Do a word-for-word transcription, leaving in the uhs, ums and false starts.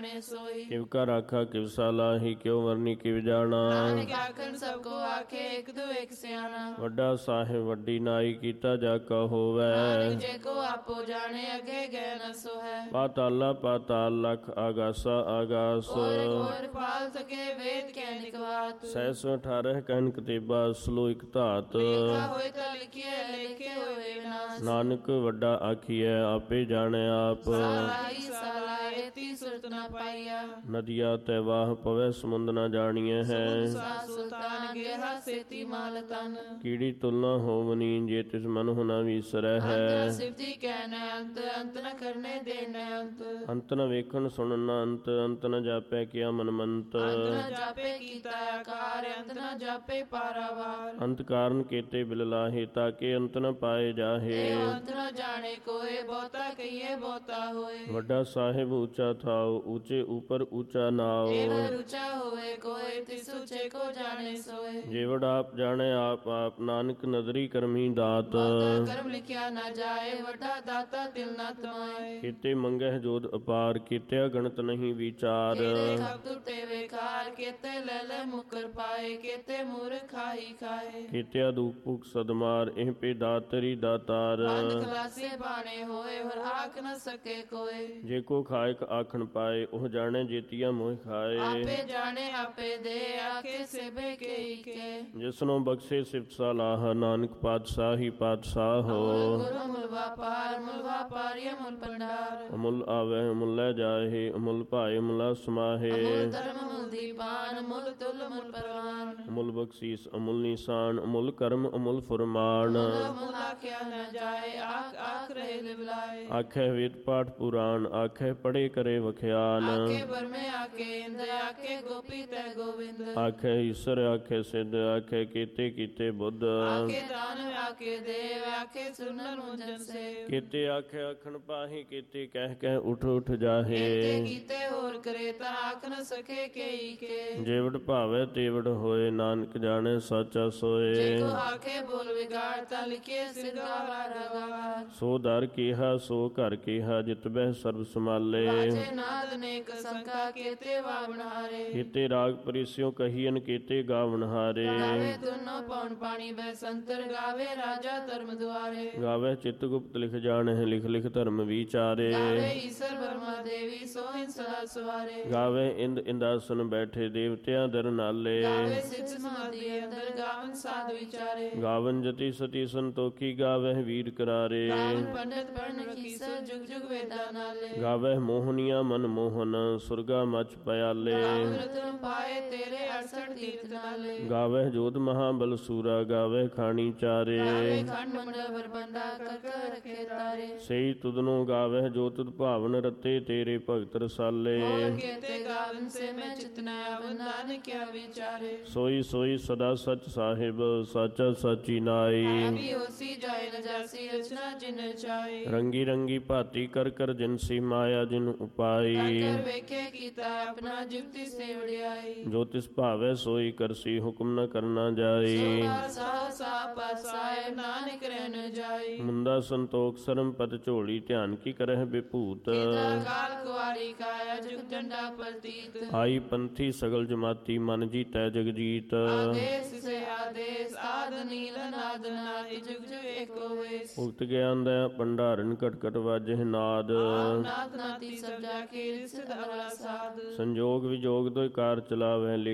जाने सोई। किव का राखा किव सालाही, क्यों वरनी किव जाना। नानक आखन सबको आखे, एक दो एक सियाना। वड्डा साहिब वड्डी नाई, कीता जा का होवै। नानक जेको आपो जाने, अगे गए न सोहै। पाताला पाताल, लख आगासा आगास। और और पाल सके वेद कह निकवात। सैस अठारह कहन कतेबा, सलो इक धात। लिखा होए ता लिखिए, लेखे होए विनाश। नानक वड्डा आखिए, आपे जाने आप। सालाई साला एती सुरत न पाइया। नदिया तैवाह पवै, समुंद न जानिए है। सा सुल्तान गेहा सेती माल तन। कीड़ी तुलना होवनी, जे तिस मन होना विसरै है। अंत सिद्धि कहना अंत, अंत न करने देना अंत। अंत न वेखन सुनन न अंत, अंत न जापै किया मनमंत। अंत न जापे कीता आकार, अंत न जापे पारावार। अंत कारण केते बिललाहे, ताके अंत न पाए जाहे। ए अंत न जाने कोय, बहुता कहिए बहुता होए। वड्डा साहिब ऊंचा थाओ, ऊंचे ऊपर ऊंचा नाव। एवं ऊंचा होए कोय, तिस ऊंचे को जाने सोए। जेवड़ आप जाने आप आप, नानक नदरी करमी दात। बहुता कर्म लिखिया न जाए, वड्डा दाता तिल न तमाए। केते मंगह जोध अपार, केत्या गणत नहीं विचार। केते खप टूटे वेकार, केते ले ले मुकर पाए। केते मूर खाई खाए। केत्या दुख भुख सदमार, एह पे दातरी दातार। बंद खलासे बाणे होए, और आख न सके कोय। जे को खायक आखन पाए, ओह जाने जेतिया मोह खाए। आपे जाने आपे दे, आके सेबे के ही के। जिसनो बख्शे सिफ्त सलाह, नानक पातशाही पातशाह हो। अमुल गुरु अमुल व्यापार, अमुल व्यापारी अमुल भंडार। अमुल आवे अमुल ले जाहे, अमुल पाए अमुला समाहे। अमुल धर्म अमुल दीपान, अमुल तुल अमुल परवान। अमुल बख्शीस अमुल निशान, अमुल कर्म अमुल फुरमान। अमुल अमुल आख्या न जाए, आख आख रहे लिबलाए। आखे वेद पाठ पुराण, आखे पढ़े करे वख्यान। आके बर में आके इंद्र, आके गोपी तय गोविंद। आखे ईश्वर आखे सिद्ध, आखे कीते कीते बुद्ध। आके दानव आके देव, आके सुनर मुंजन से। केते आखे आखन पाही, केते कह कह उठ उठ जाहे। केते कीते होर करे, ता आख न सके के ही के। जेवड़ भावे तेवड़ होए, नानक जाने साचा सोए। जेको आखे बोल विगाड़, ता लिखे सिद्धावार अगार। सो दर केहा सो घर केहा, जित बह सर्ब समाले। बाजे नाद नेक संका, केते वावनारे। केते राग परिस्यों कहियन, केते गावन हारे। गावे दोनों पौन पानी बह संतर, गावे राजा धर्म द्वारे। गावे चित्तगुप्त लिख जाने, लिख लिख धर्म विचारे। गावे ईश्वर ब्रह्मा देवी, सोहिन सदा सवारे। गावे इंद इंदासन बैठे, देवतिया दर नाले। गावे सिद्ध समाधि अंदर, गावन साध विचारे। गावन जति सती संतोखी, गावे वीर करारे। गावन पंडित पढ़न कीसर, जुग जुग वेदा नाले। गावे मोहनिया मन मोहन, सुरगा मच पयाले। गावन रतन पाए तेरे, अड़सठ तीर्थ नाले। गावे जोध महाबल सूरा, गावे खानी चारे। गावे खंड मंडल भर बंदा, कर कर रखे तारे। सही तुदनो गावे, जो तुद भावन रते, तेरे भगत रसाले। मोर केते गावन से मैं चितना, नानक क्या विचारे। सोई सोई सदा सच साहिब, साचा साची नाई। आवी होसी जाए न जासी, रचना जिन चाहे। रंगी रंगी भांति कर कर जिनसी, माया जिन उपाई। कर वेखे कीता अपना, जुक्ति से उड़ियाई। जो तिस भावे सोई करसी, हुक्म न करना जाई। सोहा साह साह पासाए, नानक रहन जाई। मुंदा संतोख सरम पद झोली, ध्यान की करह विभूत। केता काल कुआरी काया, जुग डंडा प्रतीत। आई पंथी सगल जमाती, मन जीतै जगजीत। आदेश से आदेश, आद नील नाद नादि, जुग जुग एको वेश। उक्त ज्ञान दया भंडारण, कट कट वाजह नाद। आप नाथ नाती सब जाके, रिश्त अवला साध। संजोग विजोग दोय कार चलावै,